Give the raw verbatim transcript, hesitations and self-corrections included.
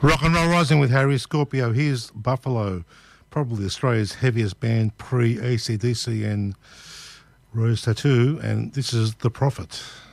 Rock and Roll Rising with Harry Scorpio. Here's Buffalo, probably Australia's heaviest band pre-A C D C and Rose Tattoo, and this is The Prophet.